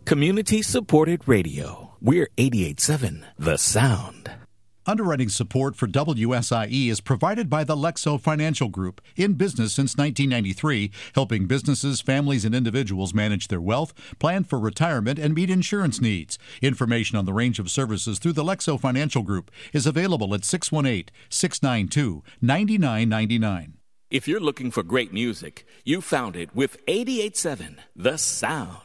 Community-supported radio. We're 88.7 The Sound. Underwriting support for WSIE is provided by the Lexo Financial Group, in business since 1993, helping businesses, families, and individuals manage their wealth, plan for retirement, and meet insurance needs. Information on the range of services through the Lexo Financial Group is available at 618-692-9999. If you're looking for great music, you found it with 88.7 The Sound.